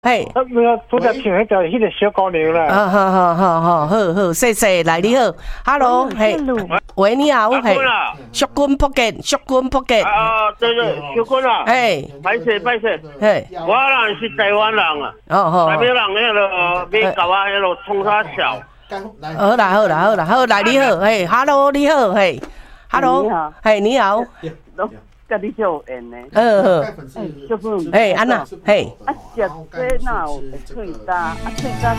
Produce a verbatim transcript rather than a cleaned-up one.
嘿， 啊，没有，拄则听迄条迄个小姑娘啦。 啊，好好好好好好，谢谢，来你好 ，Hello， 嘿，喂，你好，嘿，淑君福建，淑君福建。 啊，对对，淑君啊， 嘿， 歹势歹势， 嘿， 我人是台湾人啊， 哦好， 台北人迄落买狗啊，迄落冲啥笑。 好啦好啦好啦好，来你好，嘿 ，Hello， 你好，嘿 ，Hello， 你好， 嘿，你好， 跟你有缘呢。 嗯， 哎，淑君， 嘿，安娜，嘿。 啊，食这哪有喙焦？啊，喙焦